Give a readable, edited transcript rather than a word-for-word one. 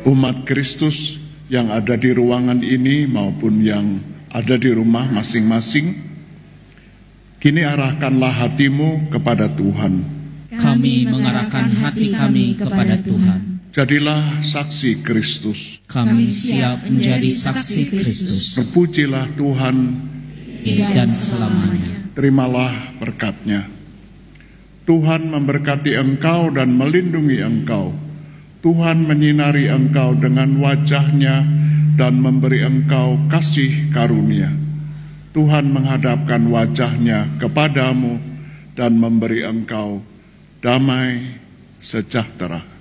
Umat Kristus yang ada di ruangan ini maupun yang ada di rumah masing-masing, kini arahkanlah hatimu kepada Tuhan. Kami mengarahkan hati kami kepada Tuhan. Jadilah saksi Kristus. Kami siap menjadi saksi Kristus. Terpujilah Tuhan dan selamanya. Terimalah berkat-Nya. Tuhan memberkati engkau dan melindungi engkau. Tuhan menyinari engkau dengan wajah-Nya dan memberi engkau kasih karunia. Tuhan menghadapkan wajah-Nya kepadamu dan memberi engkau damai sejahtera.